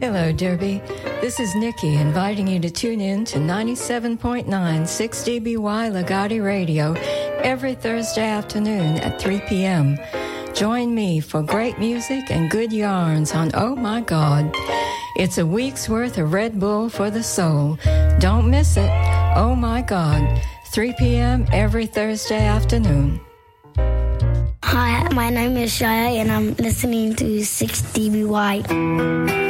Hello, Derby. This is Nikki inviting you to tune in to 97.9 6DBY Legati Radio every Thursday afternoon at 3 p.m. Join me for great music and good yarns on Oh My God. It's a week's worth of Red Bull for the soul. Don't miss it. Oh My God, 3 p.m. every Thursday afternoon. Hi, my name is Shaya and I'm listening to 6DBY.